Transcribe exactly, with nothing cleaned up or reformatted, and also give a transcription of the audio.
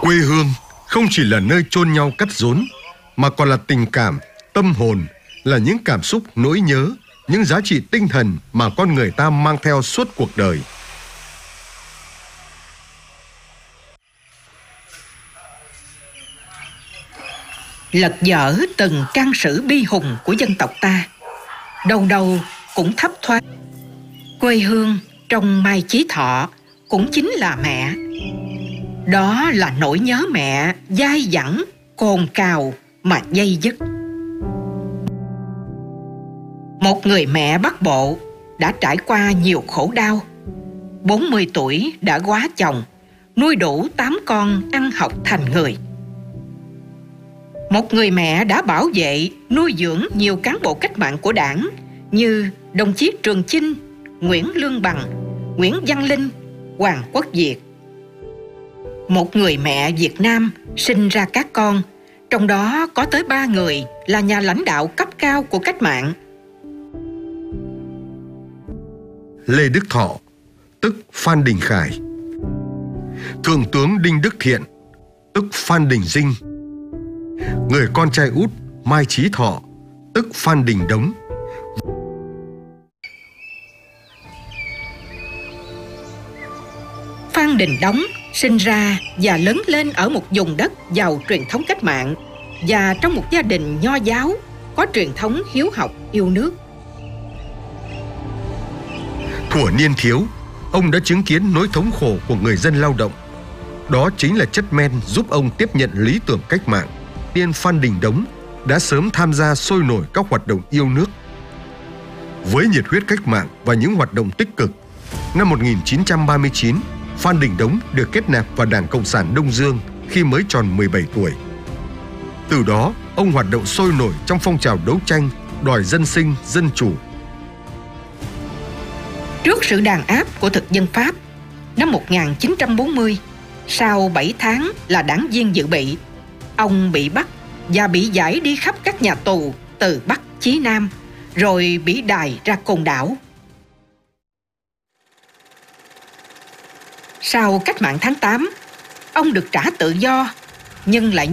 Quê hương không chỉ là nơi chôn nhau cắt rốn, mà còn là tình cảm, tâm hồn, là những cảm xúc, nỗi nhớ, những giá trị tinh thần mà con người ta mang theo suốt cuộc đời. Lật dở từng trang sử bi hùng của dân tộc ta, đâu đâu cũng thấp thoáng. Quê hương trong Mai Chí Thọ cũng chính là mẹ. Đó là nỗi nhớ mẹ dai dẳng, cồn cào mà dây dứt. Một người mẹ Bắc Bộ đã trải qua nhiều khổ đau. bốn mươi tuổi đã góa chồng, nuôi đủ tám con ăn học thành người. Một người mẹ đã bảo vệ, nuôi dưỡng nhiều cán bộ cách mạng của Đảng như đồng chí Trường Chinh, Nguyễn Lương Bằng, Nguyễn Văn Linh, Hoàng Quốc Việt. Một người mẹ Việt Nam sinh ra các con, trong đó có tới ba người là nhà lãnh đạo cấp cao của cách mạng. Lê Đức Thọ, tức Phan Đình Khải. Thượng tướng Đinh Đức Thiện, tức Phan Đình Dinh. Người con trai út Mai Chí Thọ, tức Phan Đình Đống. Phan Đình Đống sinh ra và lớn lên ở một vùng đất giàu truyền thống cách mạng và trong một gia đình nho giáo có truyền thống hiếu học, yêu nước. Thuở niên thiếu, ông đã chứng kiến nỗi thống khổ của người dân lao động. Đó chính là chất men giúp ông tiếp nhận lý tưởng cách mạng. Tiên Phan Đình Đống đã sớm tham gia sôi nổi các hoạt động yêu nước. Với nhiệt huyết cách mạng và những hoạt động tích cực, năm một nghìn chín trăm ba mươi chín, Phan Đình Đống được kết nạp vào Đảng Cộng sản Đông Dương khi mới tròn mười bảy tuổi. Từ đó, ông hoạt động sôi nổi trong phong trào đấu tranh, đòi dân sinh, dân chủ. Trước sự đàn áp của thực dân Pháp, năm một nghìn chín trăm bốn mươi, sau bảy tháng là đảng viên dự bị, ông bị bắt và bị giải đi khắp các nhà tù từ Bắc chí Nam, rồi bị đày ra Côn Đảo. Sau cách mạng tháng tám, ông được trả tự do, nhưng lại